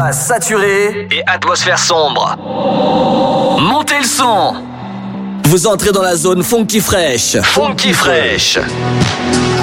basse saturée et atmosphère sombre. Montez le son. Vous entrez dans la zone funky fraîche. Funky fraîche.